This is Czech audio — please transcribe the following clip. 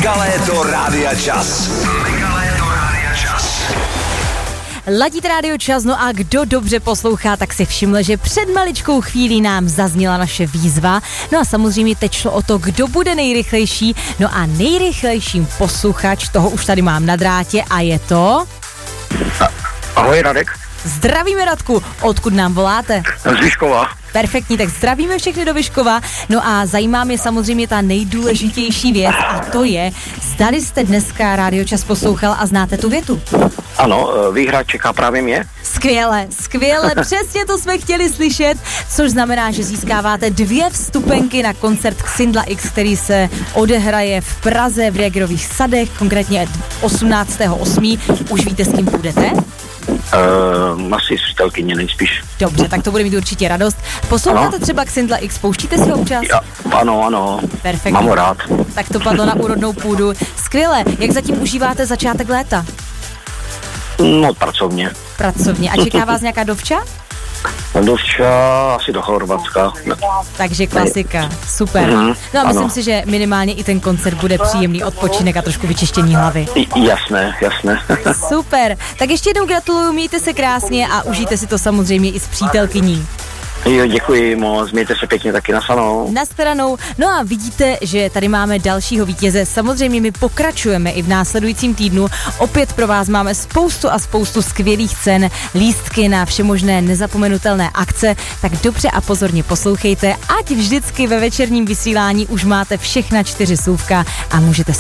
Mega Léto Rádia Čas. Ladíte Rádio Čas, no a kdo dobře poslouchá, tak si všiml, že před maličkou chvílí nám zazněla naše výzva. No a samozřejmě teď šlo o to, kdo bude nejrychlejší. No a nejrychlejším posluchač, toho už tady mám na drátě a je to... Ahoj, Radek. Zdravíme, Radku, odkud nám voláte? Z Vyškova. Perfektní, tak zdravíme všechny do Vyškova. No a zajímá mě samozřejmě ta nejdůležitější věc a to je, zdali jste dneska Rádio Čas poslouchal a znáte tu větu. Ano, výhra čeká právě mě. Skvěle, přesně to jsme chtěli slyšet, což znamená, že získáváte 2 vstupenky na koncert Xindla X, který se odehraje v Praze v Jägerových sadech, konkrétně 18.8. Už víte, s kým půjdete? Asi s přítelkyně nejspíš. Dobře, tak to bude mít určitě radost. Posloucháte třeba Xindla X, pouštíte si ho občas? Ano. Perfektní. Mám ho rád. Tak to padlo na úrodnou půdu. Skvěle, jak zatím užíváte začátek léta? No, pracovně. A čeká vás nějaká dovča? Dovča asi do Chorvatska. Takže klasika, super. No a myslím si, že minimálně i ten koncert bude příjemný odpočinek a trošku vyčištění hlavy. Jasné. Super, tak ještě jednou gratuluju, mějte se krásně a užijte si to samozřejmě i s přítelkyní. Jo, děkuji moc, mějte se pěkně taky nasledanou. Nashledanou. No a vidíte, že tady máme dalšího vítěze. Samozřejmě my pokračujeme i v následujícím týdnu. Opět pro vás máme spoustu skvělých cen, lístky na všemožné nezapomenutelné akce. Tak dobře a pozorně poslouchejte, ať vždycky ve večerním vysílání už máte všechna 4 slůvka a můžete